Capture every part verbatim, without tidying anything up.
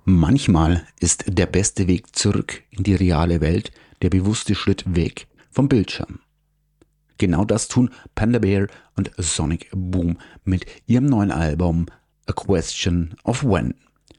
Manchmal ist der beste Weg zurück in die reale Welt der bewusste Schritt weg vom Bildschirm. Genau das tun Panda Bear und Sonic Boom mit ihrem neuen Album A Question of When.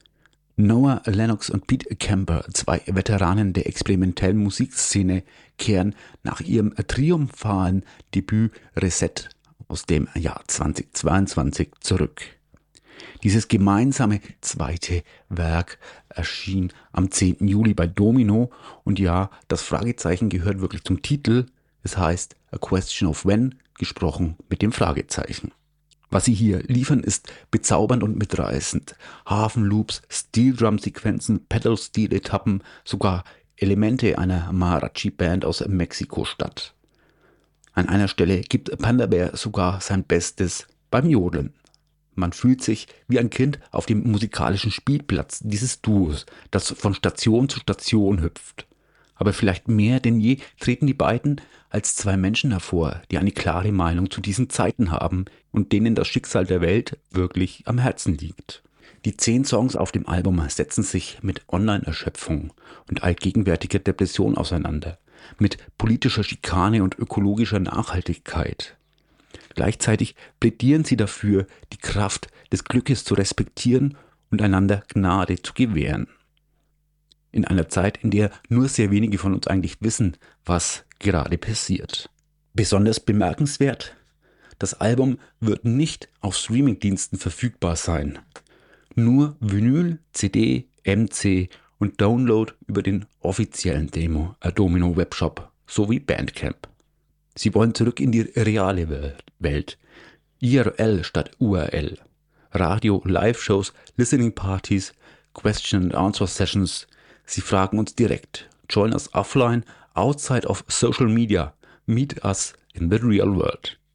Noah Lennox und Pete Camper, zwei Veteranen der experimentellen Musikszene, kehren nach ihrem triumphalen Debüt Reset aus dem Jahr zweitausendzweiundzwanzig zurück. Dieses gemeinsame zweite Werk erschien am zehnten Juli bei Domino und ja, das Fragezeichen gehört wirklich zum Titel. Es heißt A Question of When, gesprochen mit dem Fragezeichen. Was sie hier liefern, ist bezaubernd und mitreißend. Hafenloops, Steel-Drum-Sequenzen, Pedal-Steel-Etappen, sogar Elemente einer Mariachi-Band aus Mexiko-Stadt. An einer Stelle gibt Panda Bear sogar sein Bestes beim Jodeln. Man fühlt sich wie ein Kind auf dem musikalischen Spielplatz dieses Duos, das von Station zu Station hüpft. Aber vielleicht mehr denn je treten die beiden als zwei Menschen hervor, die eine klare Meinung zu diesen Zeiten haben und denen das Schicksal der Welt wirklich am Herzen liegt. Die zehn Songs auf dem Album setzen sich mit Online-Erschöpfung und allgegenwärtiger Depression auseinander, mit politischer Schikane und ökologischer Nachhaltigkeit. Gleichzeitig plädieren sie dafür, die Kraft des Glückes zu respektieren und einander Gnade zu gewähren. In einer Zeit, in der nur sehr wenige von uns eigentlich wissen, was gerade passiert. Besonders bemerkenswert: Das Album wird nicht auf Streamingdiensten verfügbar sein. Nur Vinyl, C D, M C und Download über den offiziellen Demo Domino Webshop sowie Bandcamp. Sie wollen zurück in die reale Welt. I R L statt U R L. Radio, Live-Shows, Listening-Partys, Question-and-Answer-Sessions. Sie fragen uns direkt. Join us offline, outside of social media. Meet us in the real world.